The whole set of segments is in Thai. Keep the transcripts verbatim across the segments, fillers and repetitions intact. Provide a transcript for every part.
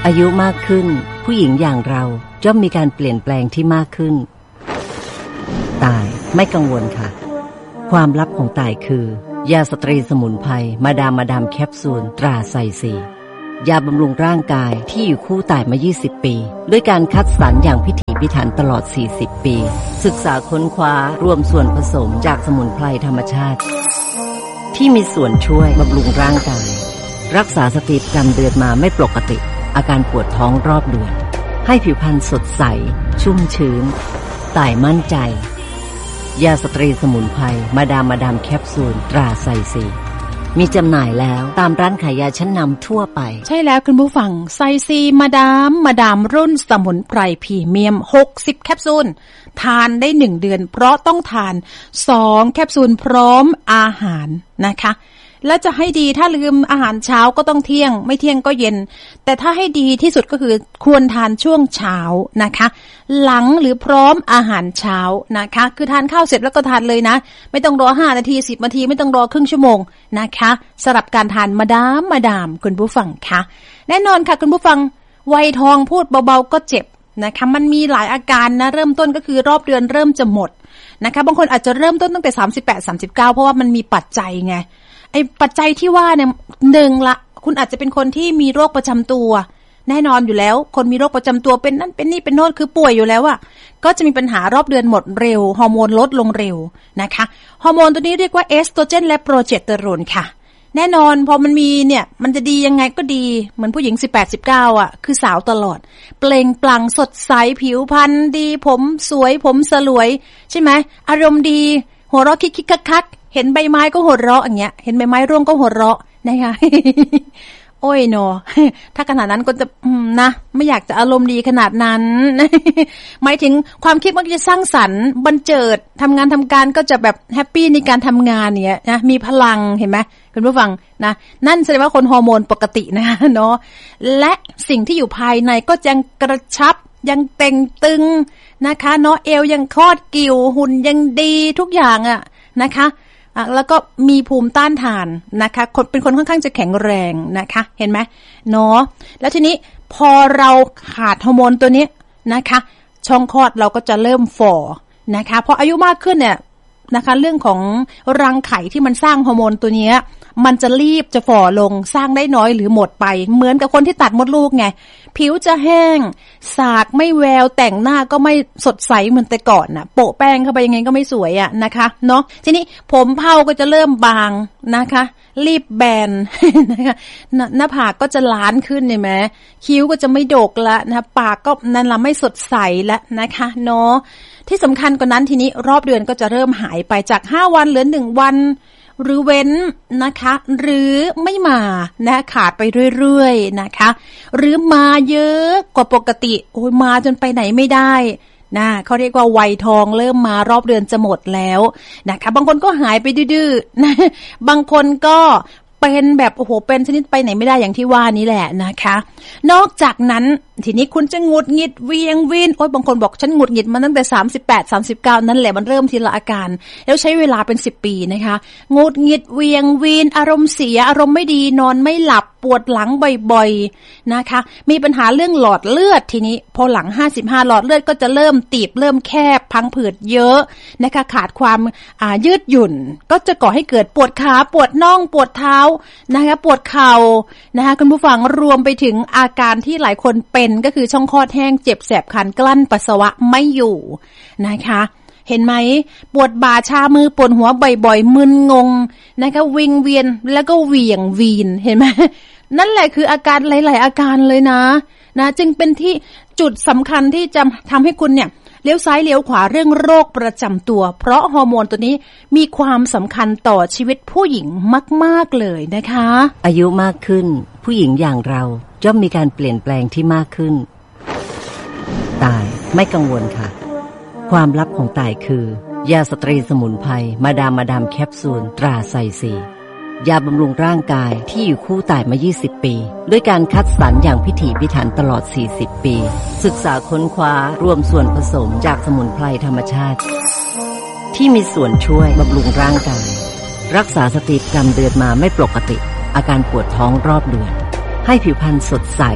อายุมากขึ้นผู้หญิงอย่างเราย่อมมีการเปลี่ยนแปลงที่มากขึ้นตายไม่กังวลค่ะความลับของตายคือยาสตรีสมุนไพรมาดามมาดามแคปซูลตราไซซียาบำรุงร่างกายที่อยู่คู่ตายมายี่สิบปีด้วยการคัดสรรอย่างพิถีพิถันตลอดสี่สิบปีศึกษาค้นคว้ารวมส่วนผสมจากสมุนไพรธรรมชาติที่มีส่วนช่วยบำรุงร่างกายรักษาสติประจำเดือนมาไม่ปกติอาการปวดท้องรอบเดือนให้ผิวพรรณสดใสชุ่มชื้นตายมั่นใจยาสตรีสมุนไพรมาดามมาดามแคปซูลตราไซซีมีจำหน่ายแล้วตามร้านขายยาชั้นนำทั่วไปใช่แล้วคุณผู้ฟังไซซีมาดามมาดามรุ่นสมุนไพรพรีเมียมหกสิบแคปซูลทานได้หนึ่งเดือนเพราะต้องทานสองแคปซูลพร้อมอาหารนะคะแล้วจะให้ดีถ้าลืมอาหารเช้าก็ต้องเที่ยงไม่เที่ยงก็เย็นแต่ถ้าให้ดีที่สุดก็คือควรทานช่วงเช้านะคะหลังหรือพร้อมอาหารเช้านะคะคือทานข้าวเสร็จแล้วก็ทานเลยนะไม่ต้องรอห้านาทีสิบนาทีไม่ต้องรอครึ่งชั่วโมงนะคะสำหรับการทานมาดามมาดามคุณผู้ฟังค่ะแน่นอนค่ะคุณผู้ฟังวัยทองพูดเบาๆก็เจ็บนะคะมันมีหลายอาการนะเริ่มต้นก็คือรอบเดือนเริ่มจะหมดนะคะบางคนอาจจะเริ่มต้นตั้งแต่สามสิบแปด สามสิบเก้าเพราะว่ามันมีปัจจัยไงไอ้ปัจจัยที่ว่าเนี่ยหนึ่งละคุณอาจจะเป็นคนที่มีโรคประจำตัวแน่นอนอยู่แล้วคนมีโรคประจำตัวเป็นนั่นเป็นนี่เป็นโน่นคือป่วยอยู่แล้วอะก็จะมีปัญหารอบเดือนหมดเร็วฮอร์โมนลดลงเร็วนะคะฮอร์โมนตัวนี้เรียกว่าเอสโตรเจนและโปรเจสเตอโรนค่ะแน่นอนพอมันมีเนี่ยมันจะดียังไงก็ดีเหมือนผู้หญิงสิบแปด สิบเก้าอ่ะคือสาวตลอดเปล่งปลั่งสดใสผิวพรรณดีผมสวยผมสลวยใช่ไหมอารมณ์ดีหัวเราะคิกๆคักๆเห็นใบไม้ก็หัวเราะอย่างเงี้ยเห็นใบไม้ร่วงก็หัวเราะนะคะ โอ้ยเนาะถ้าขนาดนั้นก็จะนะไม่อยากจะอารมณ์ดีขนาดนั้น หมายถึงความคิดมันจะสร้างสรรค์บันเจิดทำงานทำการก็จะแบบแฮปปี้ในการทำงานเนี่ยนะมีพลังเห็นไหมคุณผู้ฟังนะนั่นแสดงว่าคนฮอร์โมนปกตินะเนาะและสิ่งที่อยู่ภายในก็ยังกระชับยังเต่งตึงนะคะเนาะเอวยังคลอดกิ่วหุ่นยังดีทุกอย่างอะนะคะแล้วก็มีภูมิต้านทานนะคะคนเป็นคนค่อนข้างจะแข็งแรงนะคะเห็นไหมเนาะแล้วทีนี้พอเราขาดฮอร์โมนตัวนี้นะคะช่องคลอดเราก็จะเริ่มฝ่อนะคะพออายุมากขึ้นเนี่ยนะคะเรื่องของรังไข่ที่มันสร้างฮอร์โมนตัวนี้มันจะรีบจะฝ่อลงสร้างได้น้อยหรือหมดไปเหมือนกับคนที่ตัดมดลูกไงผิวจะแห้งสากไม่แววแต่งหน้าก็ไม่สดใสเหมือนแต่ก่อนน่ะโปะแป้งเข้าไปยังไงก็ไม่สวยอ่ะนะคะเนาะทีนี้ผมเผ้าก็จะเริ่มบางนะคะรีบแบนนะคะหน้าผากก็จะล้านขึ้นเห็นไหมคิ้วก็จะไม่โดกละนะปากก็นั่นละไม่สดใสละนะคะเนาะที่สำคัญกว่านั้นทีนี้รอบเดือนก็จะเริ่มหายไปจากห้าวันเหลือหนึ่งวันหรือเว้นนะคะหรือไม่มานะขาดไปเรื่อยๆนะคะหรือมาเยอะกว่าปกติโอ้ยมาจนไปไหนไม่ได้นะเขาเรียกว่าวัยทองเริ่มมารอบเดือนจะหมดแล้วนะคะบางคนก็หายไปดื้อๆนะบางคนก็เป็นแบบโอ้โหเป็นชนิดไปไหนไม่ได้อย่างที่ว่านี้แหละนะคะนอกจากนั้นทีนี้คุณจะหงุดหงิดเวียงวินโอ๊ยบางคนบอกฉันหงุดหงิดมาตั้งแต่สามสิบแปด สามสิบเก้านั่นแหละมันเริ่มทีละอาการแล้วใช้เวลาเป็นสิบปีนะคะหงุดหงิดเวียงวินอารมณ์เสียอารมณ์ไม่ดีนอนไม่หลับปวดหลังบ่อยๆนะคะมีปัญหาเรื่องหลอดเลือดทีนี้พอหลังห้าสิบห้าหลอดเลือดก็จะเริ่มตีบเริ่มแคบพังผืดเยอะนะคะขาดความอ่ายืดหยุ่นก็จะก่อให้เกิดปวดขาปวดน่องปวดเท้านะคะปวดเข่านะคะคุณผู้ฟังรวมไปถึงอาการที่หลายคนเป็นก็คือช่องคลอดแห้งเจ็บแสบคันกลั้นปัสสาวะไม่อยู่นะคะเห็นไหมปวดบ่าชามือปวดหัวบ่อยๆมึนงงนะคะวิงเวียนแล้วก็เหวี่ยงวีนเห็นไหมนั่นแหละคืออาการหลายๆอาการเลยนะนะจึงเป็นที่จุดสำคัญที่จะทำให้คุณเนี่ยเลี้ยวซ้ายเลี้ยวขวาเรื่องโรคประจำตัวเพราะฮอร์โมนตัวนี้มีความสำคัญต่อชีวิตผู้หญิงมากๆเลยนะคะอายุมากขึ้นผู้หญิงอย่างเราย่อมมีการเปลี่ยนแปลงที่มากขึ้นตายไม่กังวลค่ะความลับของตายคือยาสตรีสมุนไพรมาดามมาดามแคปซูลตราไซซียาบำรุงร่างกายที่อยู่คู่ตายมายี่สิบปีด้วยการคัดสรรอย่างพิถีพิถันตลอดสี่สิบปีศึกษาค้นคว้ารวมส่วนผสมจากสมุนไพรธรรมชาติที่มีส่วนช่วยบำรุงร่างกายรักษาสติประจำเดือนมาไม่ปกติอาการปวดท้องรอบเดือนให้ผิวพรรณสดใส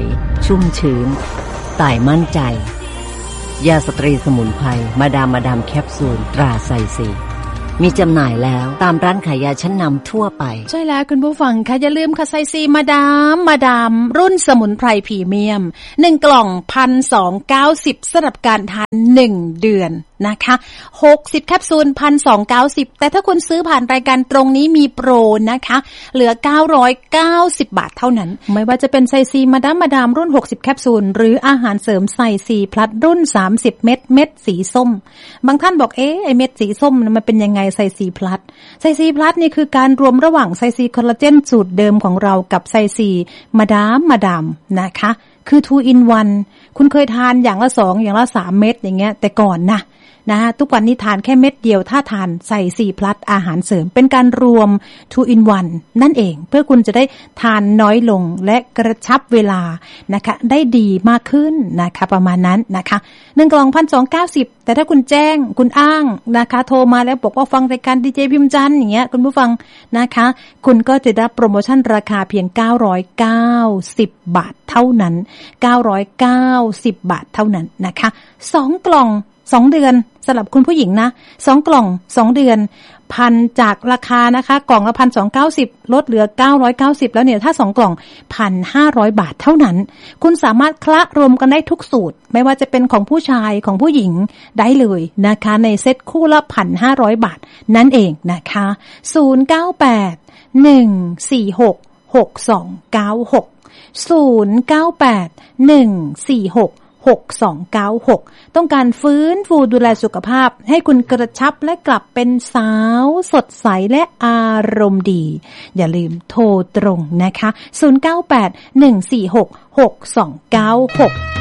ชุ่มชื้นต่ายมั่นใจยาสตรีสมุนไพรมาดามมาดามแคปซูลตราไซซีมีจำหน่ายแล้วตามร้านขายยาชั้นนำทั่วไปใช่แล้วคุณผู้ฟังค่ะอย่าลืมค่ะไซซีมาดามมาดามรุ่นสมุนไพรพรีเมียมหนึ่งกล่อง หนึ่งพันสองร้อยเก้าสิบ สำหรับการทานหนึ่งเดือนนะคะหกสิบแคปซูล หนึ่งพันสองร้อยเก้าสิบ แต่ถ้าคุณซื้อผ่านรายการตรงนี้มีโปรนะคะเหลือเก้าร้อยเก้าสิบบาทเท่านั้นไม่ว่าจะเป็นไซซีมาดามมาดามรุ่นหกสิบแคปซูลหรืออาหารเสริมไซซีพลัสรุ่นสามสิบเม็ดเม็ดสีส้มบางท่านบอกเอ๊ะไอ้เม็ดสีส้มมันเป็นยังไงไซซีพลัสไซซีพลัสนี่คือการรวมระหว่างไซซีคอลลาเจนสูตรเดิมของเรากับไซซีมาดามมาดามนะคะคือ two in one คุณเคยทานอย่างละสองอย่างละสามเม็ดอย่างเงี้ยแต่ก่อนนะนะทุกวันนี้ทานแค่เม็ดเดียวถ้าทานใส่สี่พลัสอาหารเสริมเป็นการรวม two in one นั่นเองเพื่อคุณจะได้ทานน้อยลงและกระชับเวลานะคะได้ดีมากขึ้นนะคะประมาณนั้นนะคะหนึ่งกล่อง หนึ่งพันสองร้อยเก้าสิบ แต่ถ้าคุณแจ้งคุณอ้างนะคะโทรมาแล้วบอกว่าฟังรายการดีเจพิมพ์จันทร์อย่างเงี้ยคุณผู้ฟังนะคะคุณก็จะได้โปรโมชั่นราคาเพียงเก้าร้อยเก้าสิบบาทเท่านั้นเก้าร้อยเก้าสิบบาทเท่านั้นนะคะสองกล่องสองเดือนสำหรับคุณผู้หญิงนะสองกล่องสองเดือนพันจากราคานะคะกล่องละ หนึ่งพันสองร้อยเก้าสิบ ลดเหลือเก้าร้อยเก้าสิบแล้วเนี่ยถ้าสองกล่อง หนึ่งพันห้าร้อยบาทเท่านั้นคุณสามารถคละรวมกันได้ทุกสูตรไม่ว่าจะเป็นของผู้ชายของผู้หญิงได้เลยนะคะในเซ็ตคู่ละ หนึ่งพันห้าร้อยบาทนั่นเองนะคะศูนย์ เก้า แปด หนึ่ง สี่ หก หก สอง เก้า หก ศูนย์ เก้า แปด หนึ่ง สี่ หกหก สอง เก้า หกต้องการฟื้นฟูดูแลสุขภาพให้คุณกระชับและกลับเป็นสาวสดใสและอารมณ์ดีอย่าลืมโทรตรงนะคะศูนย์ เก้า แปด หนึ่ง สี่ หก หก สอง เก้า หก